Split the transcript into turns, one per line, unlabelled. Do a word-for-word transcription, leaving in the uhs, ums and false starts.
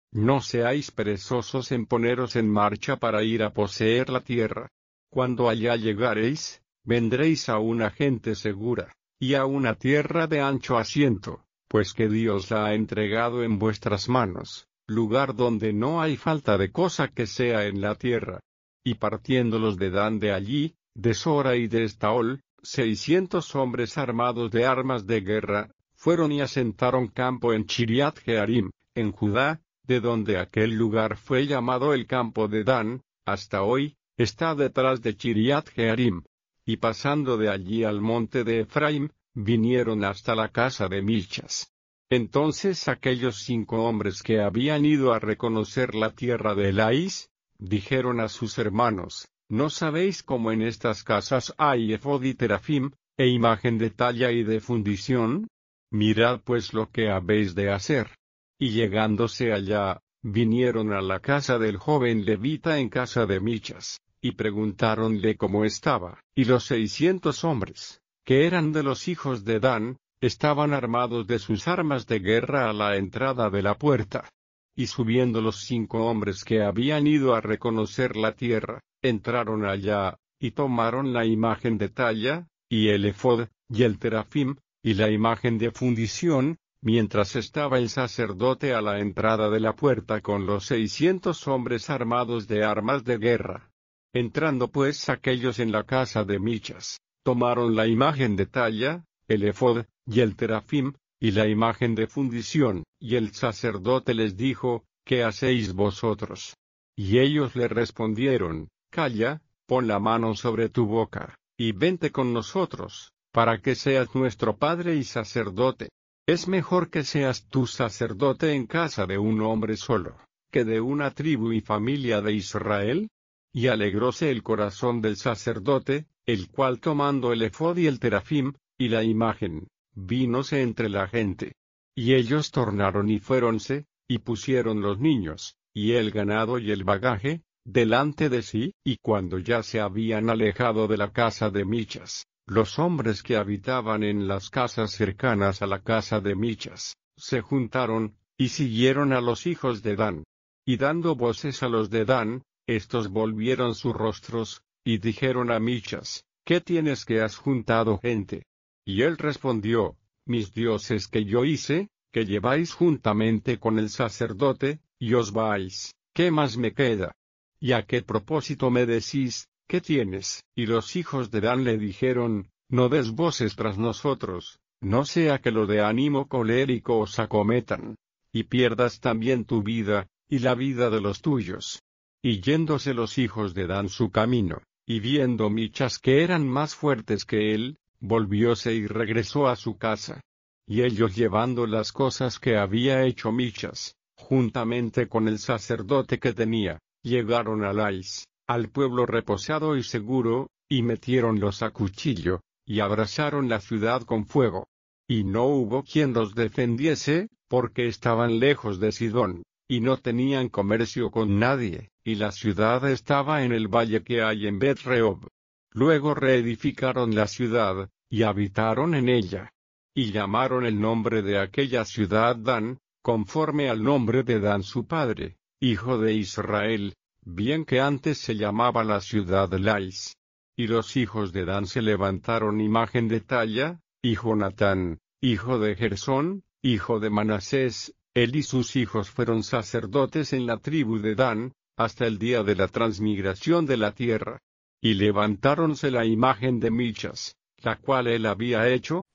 no seáis perezosos en poneros en marcha para ir a poseer la tierra. Cuando allá llegareis, vendréis a una gente segura, y a una tierra de ancho asiento, pues que Dios la ha entregado en vuestras manos, lugar donde no hay falta de cosa que sea en la tierra. Y partiendo los de Dan de allí, de Sora y de Estaol, seiscientos hombres armados de armas de guerra, fueron y asentaron campo en Chiriat Jearim, en Judá, de donde aquel lugar fue llamado el campo de Dan, hasta hoy, está detrás de Chiriat Jearim. Y pasando de allí al monte de Efraim, vinieron hasta la casa de Michas. Entonces aquellos cinco hombres que habían ido a reconocer la tierra de Elais, dijeron a sus hermanos, ¿no sabéis cómo en estas casas hay efod y terafim, e imagen de talla y de fundición? Mirad pues lo que habéis de hacer. Y llegándose allá, vinieron a la casa del joven levita en casa de Michas, y preguntáronle cómo estaba, y los seiscientos hombres, que eran de los hijos de Dan, estaban armados de sus armas de guerra a la entrada de la puerta. Y subiendo los cinco hombres que habían ido a reconocer la tierra, entraron allá, y tomaron la imagen de talla, y el efod, y el terafim, y la imagen de fundición, mientras estaba el sacerdote a la entrada de la puerta con los seiscientos hombres armados de armas de guerra. Entrando pues aquellos en la casa de Michas, tomaron la imagen de talla, el efod, y el terafim, y la imagen de fundición, y el sacerdote les dijo, ¿qué hacéis vosotros? Y ellos le respondieron, calla, pon la mano sobre tu boca, y vente con nosotros, para que seas nuestro padre y sacerdote. Es mejor que seas tú sacerdote en casa de un hombre solo, que de una tribu y familia de Israel. Y alegróse el corazón del sacerdote, el cual tomando el efod y el terafim, y la imagen, vínose entre la gente. Y ellos tornaron y fuéronse, y pusieron los niños, y el ganado y el bagaje, delante de sí, y cuando ya se habían alejado de la casa de Michas, los hombres que habitaban en las casas cercanas a la casa de Michas, se juntaron, y siguieron a los hijos de Dan. Y dando voces a los de Dan, estos volvieron sus rostros, y dijeron a Michas, ¿qué tienes que has juntado gente? Y él respondió, mis dioses que yo hice, que lleváis juntamente con el sacerdote, y os vais, ¿qué más me queda? ¿Y a qué propósito me decís, qué tienes? Y los hijos de Dan le dijeron, no des voces tras nosotros, no sea que lo de ánimo colérico os acometan, y pierdas también tu vida, y la vida de los tuyos. Y yéndose los hijos de Dan su camino, y viendo Michas que eran más fuertes que él, volvióse y regresó a su casa. Y ellos llevando las cosas que había hecho Michas, juntamente con el sacerdote que tenía, llegaron a Lais, al pueblo reposado y seguro, y metiéronlos a cuchillo, y abrasaron la ciudad con fuego. Y no hubo quien los defendiese, porque estaban lejos de Sidón, y no tenían comercio con nadie, y la ciudad estaba en el valle que hay en Bet-Rehob. Luego reedificaron la ciudad, y habitaron en ella. Y llamaron el nombre de aquella ciudad Dan, conforme al nombre de Dan su padre, hijo de Israel, bien que antes se llamaba la ciudad Lais. Y los hijos de Dan se levantaron imagen de talla, y Jonatán, hijo de Gersón, hijo de Manasés, él y sus hijos fueron sacerdotes en la tribu de Dan, hasta el día de la transmigración de la tierra. Y levantáronse la imagen de Michas, la cual él había hecho,